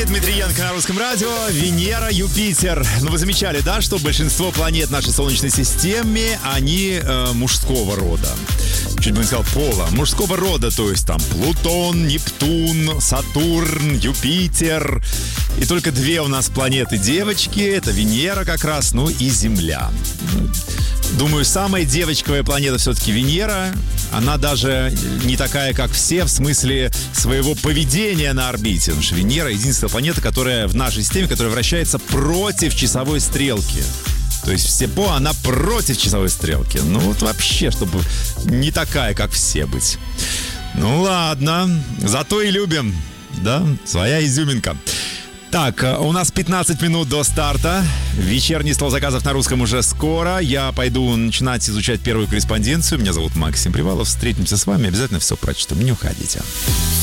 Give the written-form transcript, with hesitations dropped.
Дмитриенко на Русском радио. Венера, Юпитер. Ну, вы замечали, да, что большинство планет нашей Солнечной системы, они мужского рода. Чуть бы не сказал пола. Мужского рода, то есть там Плутон, Нептун, Сатурн, Юпитер. И только две у нас планеты девочки. Это Венера как раз, ну и Земля. Думаю, самая девочковая планета все-таки Венера. Она даже не такая, как все, в смысле своего поведения на орбите. Потому что Венера — единственная планета, которая в нашей системе, которая вращается против часовой стрелки. То есть всего она против часовой стрелки. Ну вот вообще, чтобы не такая, как все быть. Ну ладно, зато и любим. Да, своя изюминка. Так, у нас 15 минут до старта. Вечерний стол заказов на русском уже скоро. Я пойду начинать изучать первую корреспонденцию. Меня зовут Максим Привалов. Встретимся с вами. Обязательно все прочтем. Не уходите.